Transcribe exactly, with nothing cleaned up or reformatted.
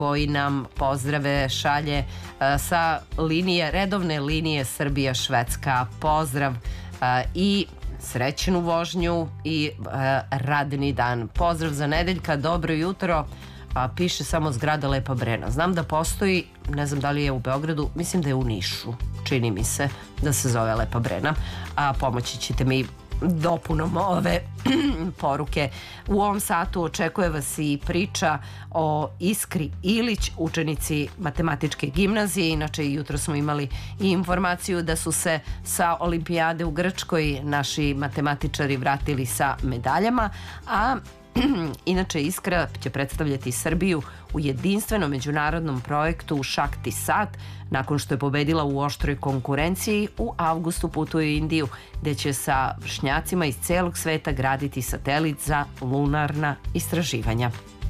koji nam pozdrave šalje sa linije, redovne linije Srbija-Švedska. Pozdrav i srećnu vožnju i radni dan. Pozdrav za Nedeljka, dobro jutro. Piše samo zgrada Lepa Brena. Znam da postoji, ne znam da li je u Beogradu, mislim da je u Nišu, čini mi se da se zove Lepa Brena, a pomoći ćete mi dopunom ove poruke. U ovom satu očekuje vas i priča o Iskri Ilić, učenici matematičke gimnazije. Inače, jutro smo imali i informaciju da su se sa olimpijade u Grčkoj naši matematičari vratili sa medaljama, a inače Iskra će predstavljati Srbiju u jedinstvenom međunarodnom projektu Šakti Sat. Nakon što je pobedila u oštroj konkurenciji, u avgustu putuje u Indiju, gde će sa vršnjacima iz celog sveta graditi satelit za lunarna istraživanja.